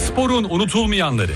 Sporun unutulmayanları.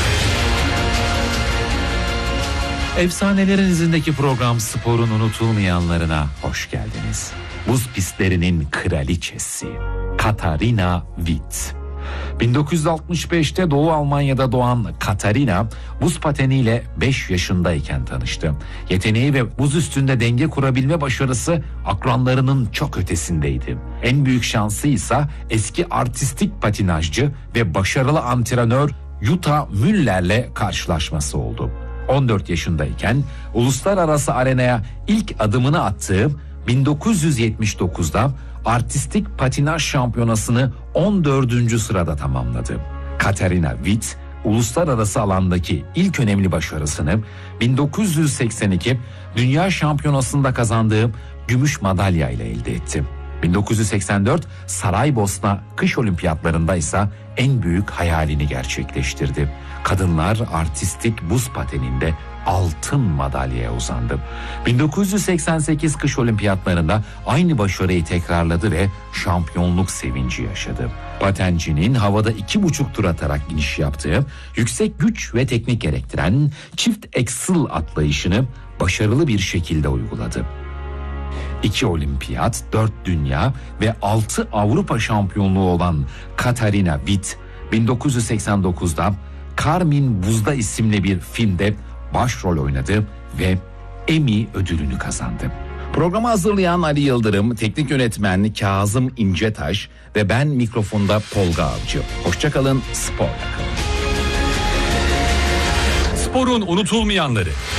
Efsanelerin izindeki program Sporun unutulmayanlarına hoş geldiniz. Buz pistlerinin kraliçesi Katharina Witt. 1965'te Doğu Almanya'da doğan Katharina buz pateniyle 5 yaşındayken tanıştı. Yeteneği ve buz üstünde denge kurabilme başarısı akranlarının çok ötesindeydi. En büyük şansı ise eski artistik patinajcı ve başarılı antrenör Jutta Müller'le karşılaşması oldu. 14 yaşındayken uluslararası arenaya ilk adımını attığı 1979'da artistik patinaj şampiyonasını 14. sırada tamamladı. Katharina Witt, uluslararası alandaki ilk önemli başarısını 1982 Dünya Şampiyonası'nda kazandığı gümüş madalya ile elde etti. 1984 Saraybosna Kış Olimpiyatlarında ise en büyük hayalini gerçekleştirdi. Kadınlar artistik buz pateninde altın madalyaya uzandı. 1988 Kış Olimpiyatlarında aynı başarıyı tekrarladı ve şampiyonluk sevinci yaşadı. Patencinin havada 2,5 tur atarak iniş yaptığı, yüksek güç ve teknik gerektiren çift axel atlayışını başarılı bir şekilde uyguladı. 2 olimpiyat, 4 dünya ve 6 Avrupa şampiyonluğu olan Katharina Witt, 1989'da Karmin Buzda isimli bir filmde başrol oynadı ve Emmy ödülünü kazandı. Programı hazırlayan Ali Yıldırım, teknik yönetmen Kazım İncetaş ve ben mikrofonda Tolga Avcı. Hoşçakalın, sporla kalın. Sporun unutulmayanları.